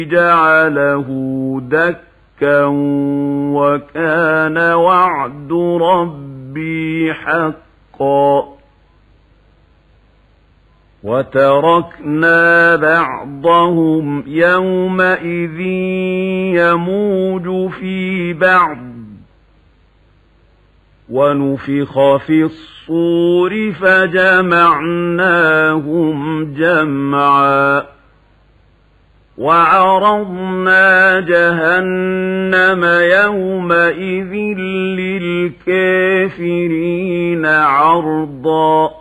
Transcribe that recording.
جعله دكا وكان وعد ربي حقا وتركنا بعضهم يومئذ يموج في بعض ونفخ في الصور فجمعناهم جمعا وعرضنا جهنم يومئذ للكافرين عرضا